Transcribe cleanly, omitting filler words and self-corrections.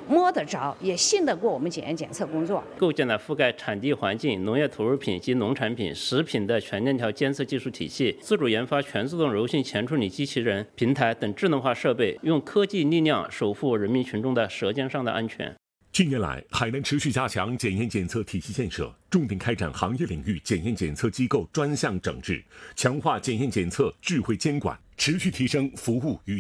摸得着，也信得过我们检验检测工作。 构建了覆盖产地环境、农业投入品及农产品、食品的全链条监测技术体系，自主研发全自动柔性前处理机器人、平台等智能化设备，用科技力量守护人民群众的舌尖上的安全。 近年来，海南持续加强检验检测体系建设，重点开展行业领域检验检测机构专项整治，强化检验检测智慧监管，持续提升服务与